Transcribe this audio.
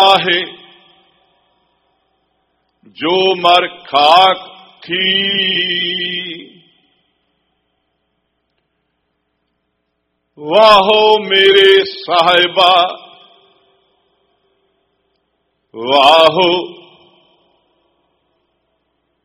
है जो मर खाक थी, वाहो मेरे साहिबा, वाहो